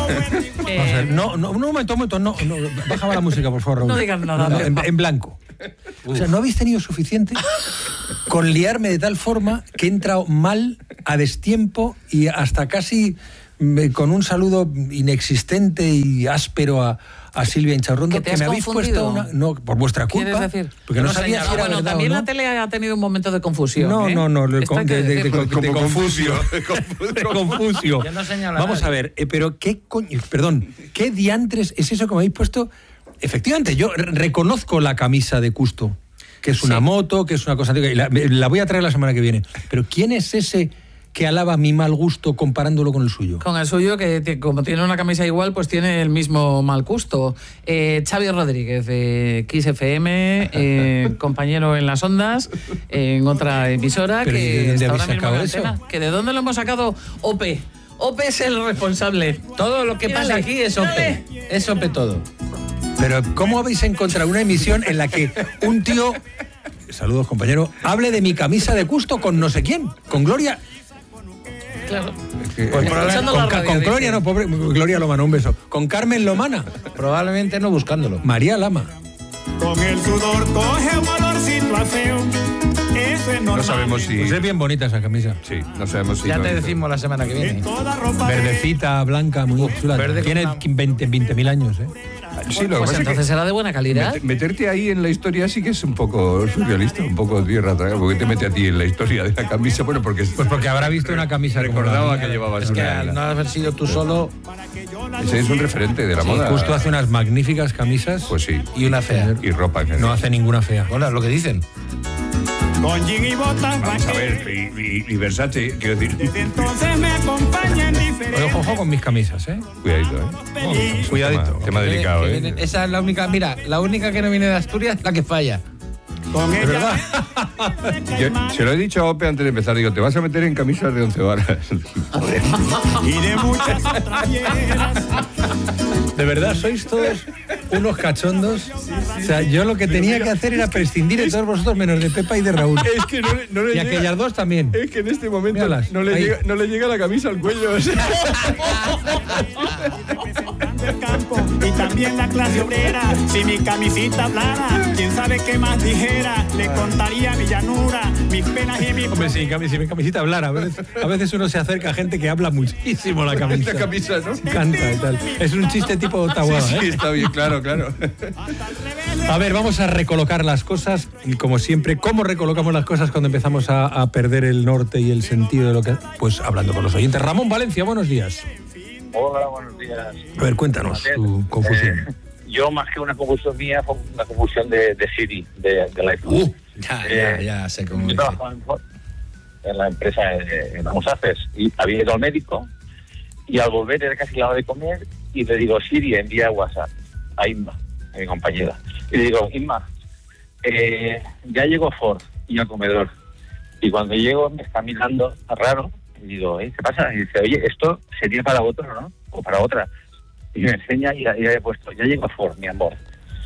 Vamos a ver, un momento, no, bájame la música, por favor, Raúl. No digas nada. No, en blanco. O sea, no habéis tenido suficiente con liarme de tal forma que he entrado mal, a destiempo y hasta casi con un saludo inexistente y áspero a Silvia Incharrondo, que me habéis puesto una... No, por vuestra culpa. ¿Quieres decir? Porque no sabía si era bueno, verdad también o no. la tele ha tenido un momento de confusión. No, de Confucio. Yo no señalo Vamos a ver, pero ¿qué coño? Perdón, ¿qué diantres es eso que me habéis puesto? Efectivamente, yo reconozco la camisa de Custo, que es una moto, que es una cosa... Y la voy a traer la semana que viene. Pero ¿quién es ese que alaba mi mal gusto comparándolo con el suyo? Con el suyo, que como tiene una camisa igual, pues tiene el mismo mal gusto. Xavi Rodríguez, de Kiss FM, compañero en las ondas, en otra emisora, ¿Pero que de dónde está ahora habéis mismo en sacado antena. ¿Que de dónde lo hemos sacado? OPE. OPE es el responsable. Todo lo que pasa aquí es OPE. Es OPE todo. Pero ¿cómo habéis encontrado una emisión en la que un tío, saludos compañero, hable de mi camisa de Custo con no sé quién, con Gloria? Claro. Con Gloria, no, pobre Gloria Lomana, un beso. Con Carmen Lomana. Probablemente no buscándolo. María Lama. Con el sudor coge un olorcito a feo. Eso es normal. No sabemos si... Pues es bien bonita esa camisa. Sí, no sabemos si... Ya te decimos la semana que viene. Verdecita, blanca, muy chula. verde Tiene 20.000 años, ¿eh? Sí, lo que Pues pasa entonces es que será de buena calidad. meterte ahí en la historia sí que es un poco surrealista, un poco tierra traga. ¿Por qué te mete a ti en la historia de la camisa? Bueno, porque... Pues porque habrá visto una camisa recordaba que llevabas Es que una... al no haber sido tú solo... Ese es un referente de la moda. Justo hace unas magníficas camisas. Pues sí. Y una fea. Y ropa en general. No hace ninguna fea. Hola, lo que dicen. Con jean y botas Vamos a ver, y Versace, quiero decir... desde entonces me acompañan diferentes. Ojo con mis camisas, ¿eh? Cuidadito, ¿eh? Cuidadito. Tema delicado, Que ¿eh? viene- esa es la única... Mira, la única que no viene de Asturias, la que falla. Con ¿De ella verdad? Yo se lo he dicho a Ope antes de empezar, digo, te vas a meter en camisas de 11 varas. Joder. y de muchas otras fieras. De verdad, sois todos unos cachondos. O sea, yo lo que tenía que hacer era prescindir de todos vosotros menos de Pepa y de Raúl. Es que no le Y aquellas dos también. Es que en este momento Míralas, no ahí. le llega la camisa al cuello. O sea. Representando el campo y también la clase obrera. Si mi camisita hablara, quién sabe qué más dijera. Le contaría mi llanura, mis penas y mis... Hombre, si mi camisita hablara. A veces uno se acerca a gente que habla muchísimo la camisa. Esta camisa, ¿no? Canta y tal. Es un chiste tipo Ottawa, Sí, ¿eh? está bien, claro. A ver, vamos a recolocar las cosas y como siempre, ¿cómo recolocamos las cosas cuando empezamos a perder el norte y el sentido de lo que... Pues hablando con los oyentes. Ramón Valencia, buenos días. Hola, buenos días. A ver, cuéntanos tu confusión. Yo, más que una confusión mía, fue una confusión de Siri, del iPhone. Ya sé cómo Yo dice. trabajaba en la empresa en Musafes y había ido al médico y al volver era casi la hora de comer y le digo, Siri, envía WhatsApp a Inma, a mi compañera. Y le digo, Inma, ya llegó Ford y al comedor. Y cuando llego me está mirando raro y digo, ¿qué pasa? Y dice, oye, esto sería para otro, ¿no? O para otra. Y me enseña y ya he puesto, ya llegó Ford, mi amor.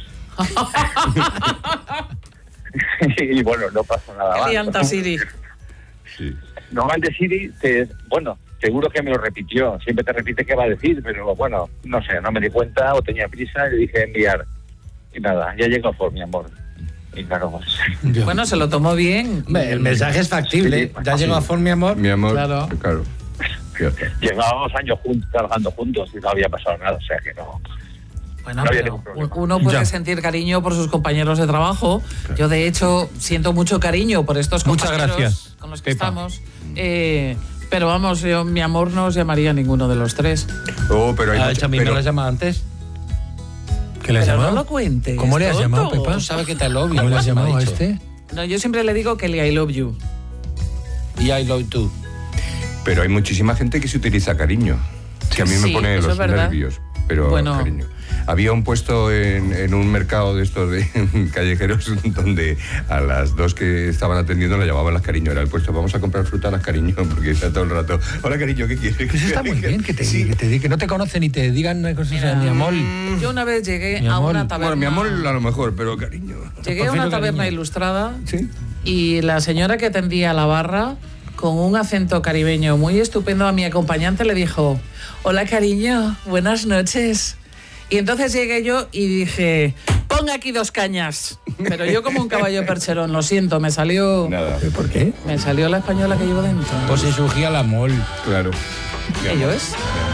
Y bueno, no pasa nada más. Lianta Siri. Sí. Normalmente Siri, seguro que me lo repitió. Siempre te repite qué va a decir, pero bueno, no sé, no me di cuenta o tenía prisa y le dije enviar. Y nada, ya llegó Ford, mi amor. Y claro, pues... Bueno, se lo tomó bien. Hombre, el mensaje es factible. Ya llegó a Ford, mi amor. Mi amor, Claro. claro. Fíjate. Llevábamos años trabajando juntos y no había pasado nada, o sea que no... Bueno, No había pero ningún problema. uno puede Ya. sentir cariño por sus compañeros de trabajo. Yo, de hecho, siento mucho cariño por estos Muchas compañeros gracias, con los que Pepa. estamos. Pero vamos, yo, mi amor, no os llamaría a ninguno de los tres. Oh, pero hay ¿Ha mucha- dicho a mí me pero- lo has llamado antes? ¿Qué le has Pero llamado? no lo cuentes. ¿Cómo le has tonto. llamado, Pepa? Tú sabes que te lo obvio. ¿Cómo le has me llamado a dicho. este? No, yo siempre le digo que I love you. Y I love you. Pero hay muchísima gente que se utiliza cariño. Que a mí me Sí, pone eso los es verdad. nervios. Pero Bueno. cariño. Había un puesto en un mercado de estos de callejeros donde a las dos que estaban atendiendo le llamaban las cariño. Era el puesto, vamos a comprar fruta a las cariño, porque está todo el rato. Hola cariño, ¿qué quieres? Eso está muy bien, que no te conocen y te digan cosas Mira, mi amor. Yo una vez llegué Mi a amor. una taberna. Bueno, mi amor a lo mejor, pero cariño. Llegué a una Prefiero taberna cariño. ilustrada Sí. y la señora que atendía la barra con un acento caribeño muy estupendo, a mi acompañante le dijo: hola cariño, buenas noches. Y entonces llegué yo y dije: ponga aquí 2 cañas. Pero yo como un caballo percherón, lo siento, me salió... Nada. ¿Por qué? Me salió la española que llevo dentro. Pues si surgía la mol. Claro. ¿Ello es?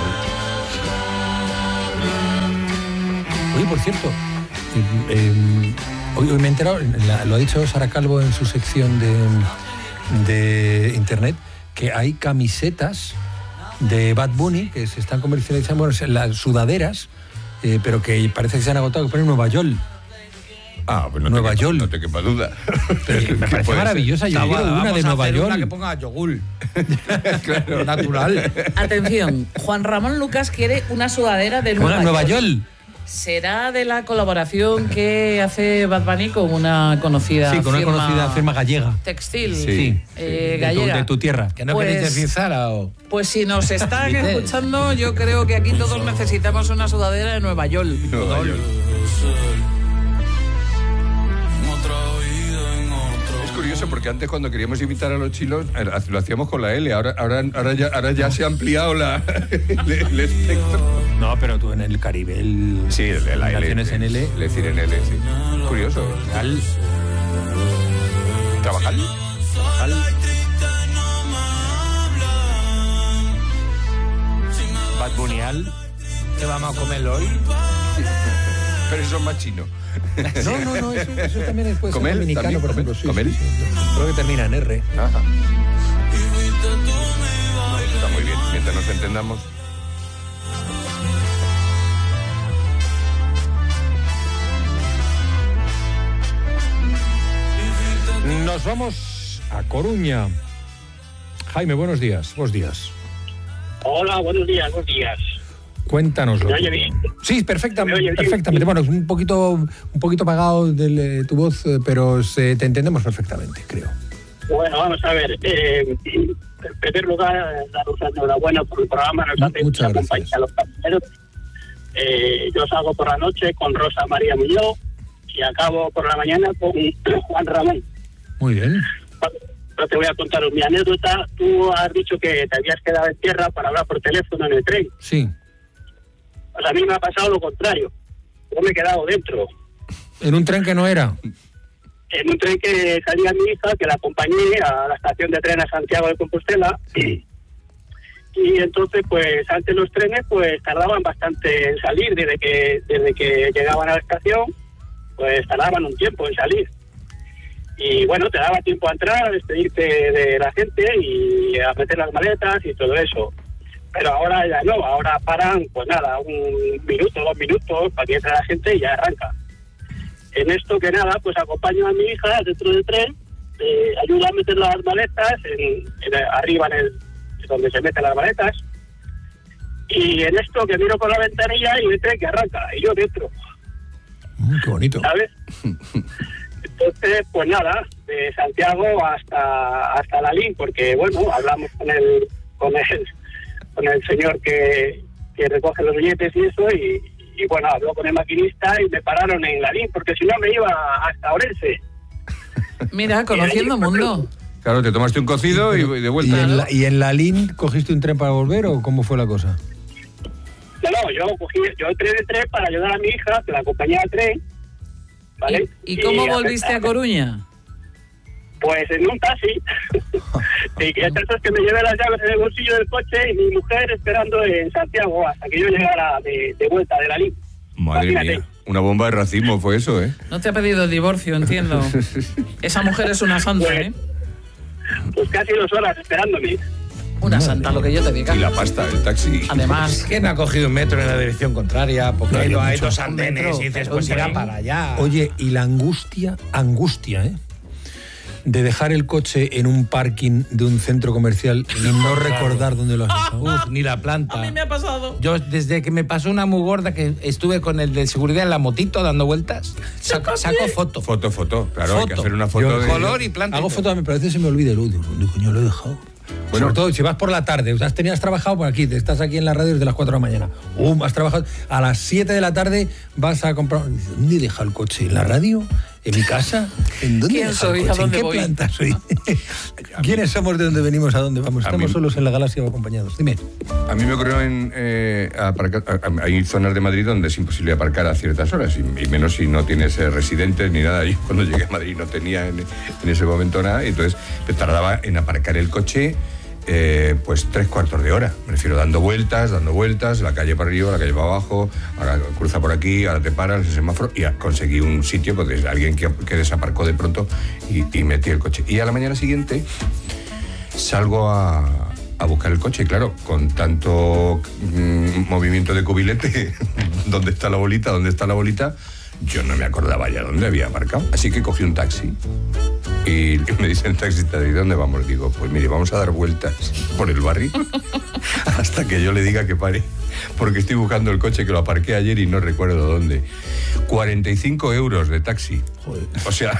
Oye, por cierto, hoy me he enterado, lo ha dicho Sara Calvo en su sección de internet, que hay camisetas de Bad Bunny que se están comercializando, bueno, las sudaderas, pero que parece que se han agotado, que ponen Nueva York. Ah, pues Nueva York. No te quepa duda. Pero es que me parece maravillosa. Yo quiero una de Nueva York. Una que ponga yogur. Claro. Natural. Atención, Juan Ramón Lucas quiere una sudadera de Nueva York. ¿Será de la colaboración que hace Bad Bunny con una conocida Sí, con una conocida firma gallega. textil Sí. gallega? De tu tierra. ¿Que no Pues- queréis decir Zara o...? Pues si nos están escuchando, yo creo que aquí todos necesitamos una sudadera de Nueva York. Nueva York. Es curioso porque antes cuando queríamos invitar a los chinos lo hacíamos con la L, ahora ya se ha ampliado el espectro. No, pero tú en el Caribe, Sí, la L. Naciones en L. Es decir, en L, sí. Curioso. ¿Trabajar? Bad Bunny al. ¿Qué vamos a comer hoy? Pero eso es más chino. No, eso también puede ser ¿Comel? dominicano, ¿También? por ejemplo. ¿Comel? Sí, ¿Comel? sí. Creo que termina en R. Ajá. Está muy bien, mientras nos entendamos. Nos vamos a Coruña. Jaime, buenos días. Buenos días. Hola, buenos días. Cuéntanoslo. ¿Me oye bien? Sí, perfectamente. ¿Me oye bien? Perfectamente. Bueno, es un poquito apagado tu voz, pero te entendemos perfectamente, creo. Bueno, vamos a ver. En primer lugar, daros enhorabuena por el programa. Nos hace Muchas mucha gracias. compañía a los compañeros. Yo salgo por la noche con Rosa María Muñoz y acabo por la mañana con Juan Ramón. Muy bien. No te voy a contar mi anécdota. Tú has dicho que te habías quedado en tierra para hablar por teléfono en el tren. Sí. Pues a mí me ha pasado lo contrario. Yo me he quedado dentro. En un tren que no era. En un tren que salía mi hija, que la acompañé a la estación de tren a Santiago de Compostela. Y entonces, pues, antes los trenes, pues, tardaban bastante en salir. Desde que llegaban a la estación, pues, tardaban un tiempo en salir. Y, bueno, te daba tiempo a entrar, a despedirte de la gente y a meter las maletas y todo eso. Pero ahora ya no, ahora paran, pues nada, 1 minuto, 2 minutos para que entre la gente y ya arranca. En esto que nada, pues acompaño a mi hija dentro del tren, ayuda a meter las maletas arriba donde se meten las maletas, y en esto que miro por la ventanilla y el tren que arranca, y yo dentro. Qué bonito. ¿Sabes? Entonces, pues nada, de Santiago hasta Lalín, porque bueno, hablamos con el señor que recoge los billetes y eso, y bueno, habló con el maquinista y me pararon en Lalín, porque si no me iba hasta Orense. Mira, conociendo mundo. Claro, te tomaste un cocido y de vuelta. ¿Y en Lalín cogiste un tren para volver o cómo fue la cosa? No, yo entré de tren para ayudar a mi hija, que la acompañé al tren, ¿vale? ¿Y cómo volviste a Coruña? Pues en un taxi. Y el caso es que me llevé las llaves en el bolsillo del coche y mi mujer esperando en Santiago hasta que yo llegara de vuelta de Lalín. Madre Imagínate. mía, una bomba de racismo fue eso, ¿eh? No te ha pedido el divorcio, entiendo. Esa mujer es una santa, Pues, ¿eh? Pues casi 2 horas esperándome. Una santa, lo que yo te diga. Y la pasta, el taxi. Además, ¿Quién ha cogido un metro en la dirección contraria? Porque No, hay mucho. 2 andenes y dices, pues irá para allá. Oye, y la angustia, de dejar el coche en un parking de un centro comercial y no recordar dónde lo has dejado. Uf, ni la planta. a mí me ha pasado. Yo, desde que me pasó una muy gorda, que estuve con el de seguridad en la motito dando vueltas, saco foto. Foto, claro, hay que Foto. hacer una foto Yo- de... Color y planta. Hago fotos, pero a veces se me olvida el audio. Coño, lo he dejado. Bueno. Sobre todo si vas por la tarde, o sea, has trabajado por aquí, estás aquí en la radio desde las 4 de la mañana. Has trabajado a las 7 de la tarde, vas a comprar. ¿Dónde he dejado el coche? ¿En la radio? ¿En mi casa? ¿En dónde? ¿Quién soy? ¿A dónde voy? ¿En qué planta soy? ¿Quiénes somos? ¿De dónde venimos? ¿A dónde vamos? ¿Estamos solos en la galaxia o acompañados? Dime. A mí me ocurrió hay zonas de Madrid donde es imposible aparcar a ciertas horas, y menos si no tienes residentes ni nada. Yo cuando llegué a Madrid no tenía en ese momento nada, y entonces tardaba en aparcar el coche pues 3/4 de hora. Me refiero dando vueltas, la calle para arriba, la calle para abajo, ahora cruza por aquí, ahora te paras, el semáforo, y conseguí un sitio, pues alguien que desaparcó de pronto y metí el coche. Y a la mañana siguiente salgo a buscar el coche, y claro, con tanto movimiento de cubilete, ¿dónde está la bolita? Yo no me acordaba ya dónde había aparcado. Así que cogí un taxi y me dice el taxista, ¿de dónde vamos? Digo, pues mire, vamos a dar vueltas por el barrio hasta que yo le diga que pare, porque estoy buscando el coche que lo aparqué ayer y no recuerdo dónde. 45 euros de taxi. Joder. O sea...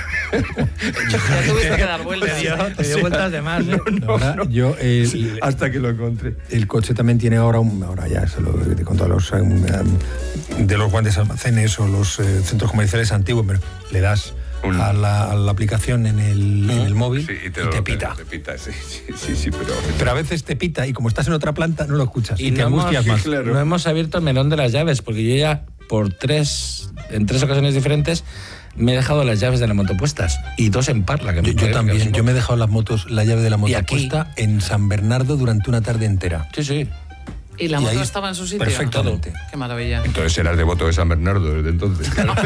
Ya tuviste que dar vueltas. Te dio vueltas de más. No. Yo, hasta que lo encontré. El coche también tiene ahora ya se lo con todos los de los grandes almacenes o los centros comerciales antiguos, pero le das a la aplicación en el móvil, sí, y te pita. Te pita, sí, Pero a veces te pita y como estás en otra planta no lo escuchas y te no angustias más. Claro. No hemos abierto el melón de las llaves, porque yo ya en tres ocasiones diferentes me he dejado las llaves de la moto puestas, y 2 en Parla. Yo también, yo me he dejado la llave de la moto aquí, puesta en San Bernardo durante una tarde entera. Sí. ¿Y la moto estaba en su sitio? Perfectamente. Qué maravilla. Entonces eras devoto de San Bernardo desde entonces. Claro.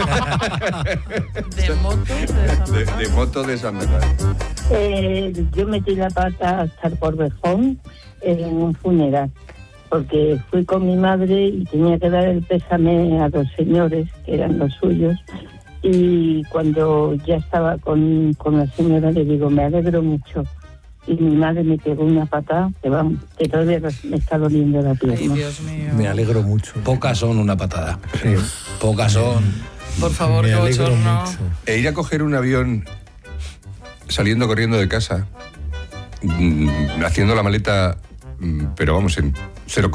¿De moto de San Bernardo? De moto de San Bernardo. Yo metí la pata hasta por Bejón en un funeral, porque fui con mi madre y tenía que dar el pésame a 2 señores que eran los suyos, y cuando ya estaba con la señora le digo, me alegro mucho. Y mi madre me pegó una patada que todavía me está doliendo la pierna. Ay, Dios mío. Me alegro mucho. Pocas son una patada. Sí. Pocas son. Por favor, me qué alegro bochorno. mucho. E ir a coger un avión saliendo corriendo de casa, haciendo la maleta, pero vamos, en 0,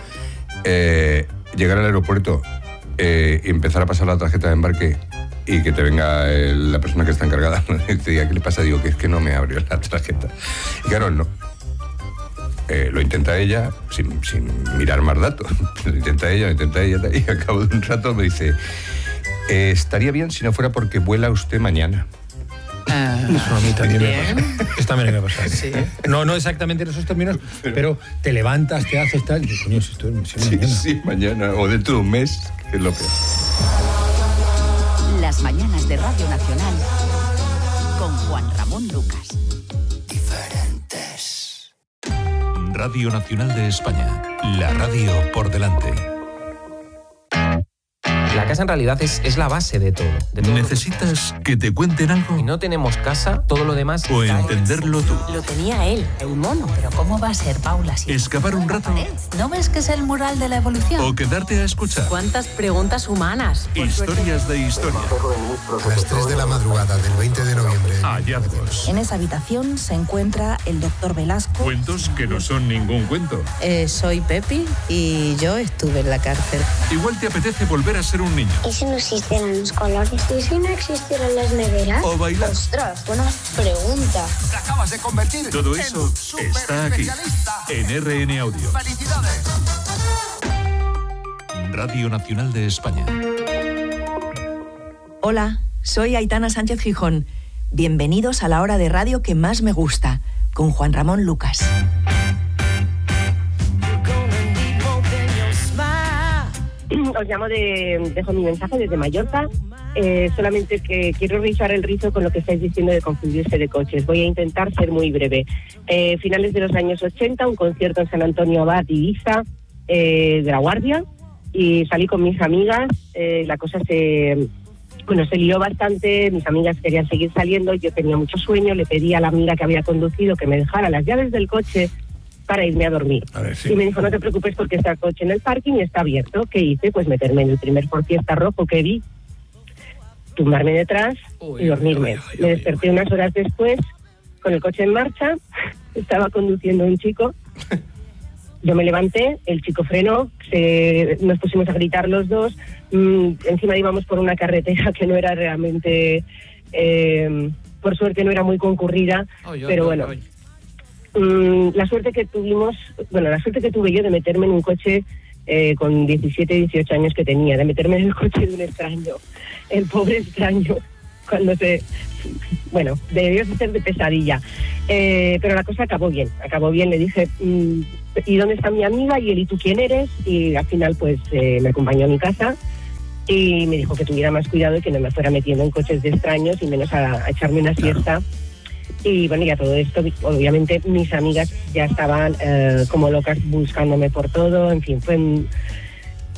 llegar al aeropuerto y empezar a pasar la tarjeta de embarque, y que te venga la persona que está encargada y te diga, ¿qué le pasa? Digo, que es que no me abrió la tarjeta. Y claro, no. Lo intenta ella sin mirar más datos. Lo intenta ella, y al cabo de un rato me dice, estaría bien si no fuera porque vuela usted mañana. Eso a mí también me pasa. Esto también me pasa. Sí. No exactamente en esos términos, pero te levantas, te haces tal, y dices, coño, si esto es mañana. Sí, mañana, o dentro de un mes, que es lo peor. Las mañanas de Radio Nacional con Juan Ramón Lucas. Diferentes. Radio Nacional de España. La radio por delante. La casa en realidad es la base de todo. ¿Necesitas que te cuenten algo? Si no tenemos casa, todo lo demás... O entenderlo tú. Lo tenía él, el mono. Pero ¿cómo va a ser, Paula? Si ¿Escapar un rato? ¿No ves que es el mural de la evolución? ¿O quedarte a escuchar? ¿Cuántas preguntas humanas? Historias de historia. A las 3 de la madrugada del 20 de noviembre. Hallazgos. En esa habitación se encuentra el doctor Velasco. Cuentos que no son ningún cuento. Soy Pepi y yo estuve en la cárcel. Igual te apetece volver a ser un niño. ¿Y si no existieran los colores? ¿Y si no existieran las neveras? O bailar. Ostras, buena pregunta. Te acabas de convertir Todo eso está aquí, en RN Audio. ¡Felicidades! Radio Nacional de España. Hola, soy Aitana Sánchez Gijón. Bienvenidos a la hora de radio que más me gusta, con Juan Ramón Lucas. Os llamo dejo mi mensaje desde Mallorca. Solamente que quiero rizar el rizo con lo que estáis diciendo de confundirse de coches. Voy a intentar ser muy breve. Finales de los años 80, un concierto en San Antonio Abad, Ibiza, de La Guardia, y salí con mis amigas. La cosa se lió bastante. Mis amigas querían seguir saliendo, yo tenía mucho sueño. Le pedí a la amiga que había conducido que me dejara las llaves del coche para irme a dormir. Y me dijo, no te preocupes porque está el coche en el parking y está abierto. ¿Qué hice? Pues meterme en el primer portiesta rojo que vi, tumbarme detrás y dormirme. Me desperté unas horas después con el coche en marcha. Estaba conduciendo un chico Yo me levanté, el chico frenó, nos pusimos a gritar los dos, encima íbamos por una carretera que no era realmente, por suerte no era muy concurrida, pero bueno. La suerte que tuve yo de meterme en un coche con 17, 18 años que tenía, de meterme en el coche de un extraño, el pobre extraño, debió ser de pesadilla, pero la cosa acabó bien, le dije, ¿y dónde está mi amiga? Y él, ¿y tú quién eres? Y al final pues me acompañó a mi casa y me dijo que tuviera más cuidado y que no me fuera metiendo en coches de extraños y menos a echarme una siesta. Y bueno, ya todo esto, obviamente mis amigas ya estaban como locas buscándome por todo, en fin, fue